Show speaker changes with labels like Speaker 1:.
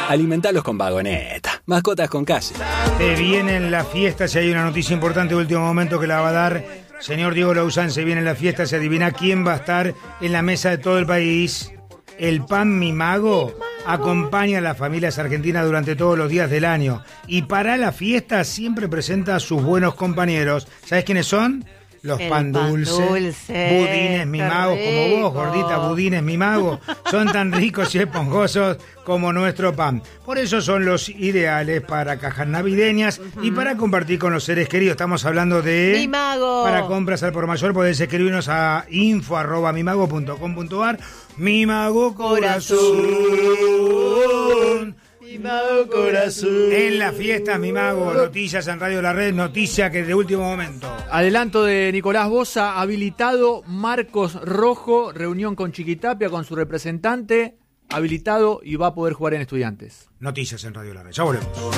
Speaker 1: Alimentalos con Vagoneta. Mascotas con calle.
Speaker 2: Se vienen las fiestas y hay una noticia importante de último momento que la va a dar señor Diego Lauzán. Se vienen las fiestas y adivina quién va a estar en la mesa de todo el país. El pan Mi Mago acompaña a las familias argentinas durante todos los días del año. Y para la fiesta siempre presenta a sus buenos compañeros. ¿Sabes quiénes son? Los pan dulces, budines mimagos, como vos, gordita, budines mimagos, son tan ricos y esponjosos como nuestro pan. Por eso son los ideales para cajas navideñas y para compartir con los seres queridos. Estamos hablando de
Speaker 3: Mimago.
Speaker 2: Para compras al por mayor podés escribirnos a info@mimago.com.ar. Mimago corazón.
Speaker 4: Mimago corazón.
Speaker 2: En las fiestas, Mimago, noticias en Radio La Red, noticia que de último momento.
Speaker 5: Adelanto de Nicolás Boza, habilitado Marcos Rojo, reunión con Chiquitapia, con su representante, habilitado y va a poder jugar en Estudiantes.
Speaker 2: Noticias en Radio La Red, ya volvemos.